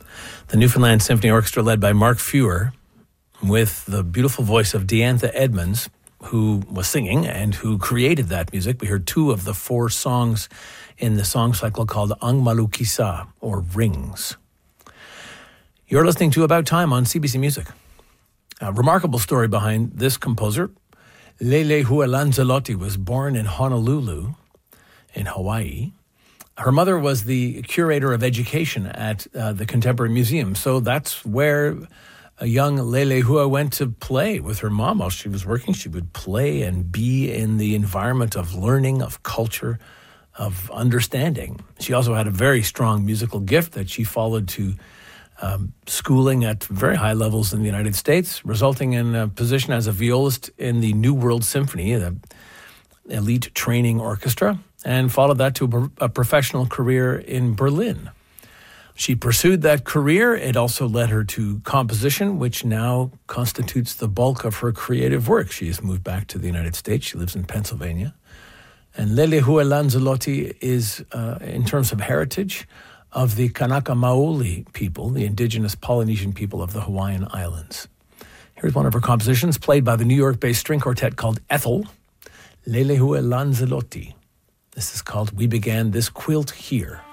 The Newfoundland Symphony Orchestra, led by Mark Feuer, with the beautiful voice of Deantha Edmonds, who was singing and who created that music. We heard 2 of the 4 songs in the song cycle called Ang Malukisa, or Rings. You're listening to About Time on CBC Music. A remarkable story behind this composer. Lelehua Lanzarote was born in Honolulu, in Hawaii. Her mother was the curator of education at the Contemporary Museum, so that's where a young Lelehua went to play with her mom. While she was working, she would play and be in the environment of learning, of culture, of understanding. She also had a very strong musical gift that she followed to schooling at very high levels in the United States, resulting in a position as a violist in the New World Symphony, the elite training orchestra, and followed that to a professional career in Berlin. She pursued that career. It also led her to composition, which now constitutes the bulk of her creative work. She has moved back to the United States. She lives in Pennsylvania. And Lelehua Lanzarote is, in terms of heritage, of the Kanaka Maoli people, the indigenous Polynesian people of the Hawaiian Islands. Here's one of her compositions, played by the New York-based string quartet called Ethel, Lelehua Lanzarote. This is called We Began This Quilt Here.